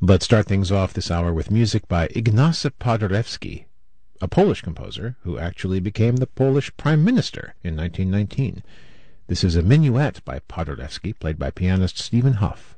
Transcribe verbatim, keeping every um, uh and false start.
Let's start things off this hour with music by Ignacy Paderewski, a Polish composer who actually became the Polish Prime Minister in nineteen nineteen. This is a minuet by Paderewski, played by pianist Stephen Huff.